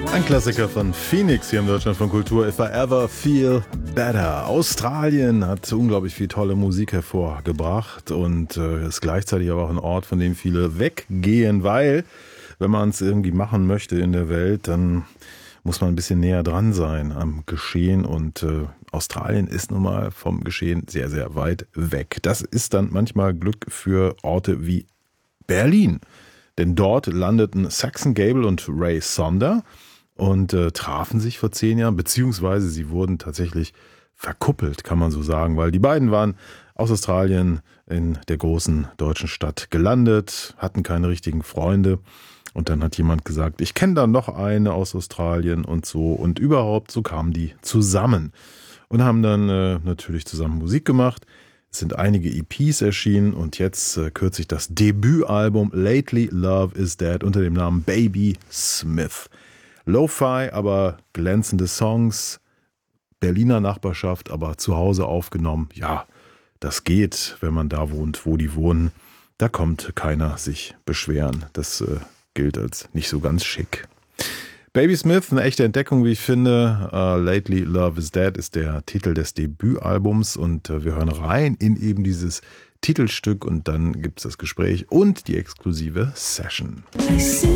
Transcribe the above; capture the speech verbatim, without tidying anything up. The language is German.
Ein Klassiker von Phoenix hier im Deutschlandfunk Kultur. If I Ever Feel Better. Australien hat unglaublich viel tolle Musik hervorgebracht und äh, ist gleichzeitig aber auch ein Ort, von dem viele weggehen, weil, wenn man es irgendwie machen möchte in der Welt, dann muss man ein bisschen näher dran sein am Geschehen und äh, Australien ist nun mal vom Geschehen sehr, sehr weit weg. Das ist dann manchmal Glück für Orte wie Berlin, denn dort landeten Saxon Gable und Ray Sonder und äh, trafen sich vor zehn Jahren, beziehungsweise sie wurden tatsächlich verkuppelt, kann man so sagen, weil die beiden waren aus Australien in der großen deutschen Stadt gelandet, hatten keine richtigen Freunde und dann hat jemand gesagt, ich kenne da noch eine aus Australien und so und überhaupt, so kamen die zusammen und haben dann äh, natürlich zusammen Musik gemacht. Es sind einige E Ps erschienen und jetzt äh, kürzlich das Debütalbum Lately Love Is Dead unter dem Namen Baby Smith. Lo-Fi, aber glänzende Songs, Berliner Nachbarschaft, aber zu Hause aufgenommen. Ja, das geht, wenn man da wohnt, wo die wohnen. Da kommt keiner sich beschweren. Das äh, gilt als nicht so ganz schick. Baby Smith, eine echte Entdeckung, wie ich finde. Uh, Lately Love Is Dead ist der Titel des Debütalbums und uh, wir hören rein in eben dieses Titelstück und dann gibt es das Gespräch und die exklusive Session.